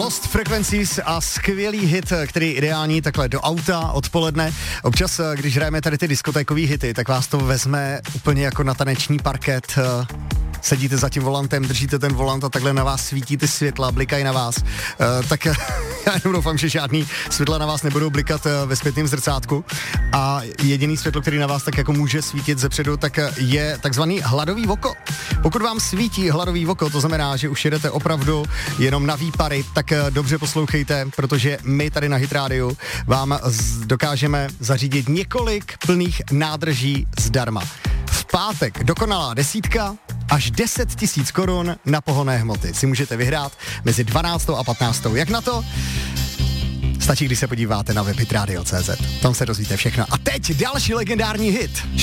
Lost Frequencies a skvělý hit, který je ideální takhle do auta odpoledne. Občas, když hrajeme tady ty diskotékový hity, tak vás to vezme úplně jako na taneční parket. Sedíte za tím volantem, držíte ten volant a takhle na vás svítí ty světla, blikají na vás. Tak já jenom doufám, že žádný světla na vás nebudou blikat ve zpětném zrcátku. A jediný světlo, který na vás tak jako může svítit zepředu, tak je takzvaný hladový oko. Pokud vám svítí hladový oko, to znamená, že už jedete opravdu jenom na výpary, tak dobře poslouchejte, protože my tady na Hit Rádiu vám dokážeme zařídit několik plných nádrží zdarma. V pátek dokonalá desítka až 10 000 korun na pohonné hmoty si můžete vyhrát mezi 12. a 15. Jak na to? Stačí, když se podíváte na web hitradio.cz. Tam se dozvíte všechno. A teď další legendární hit.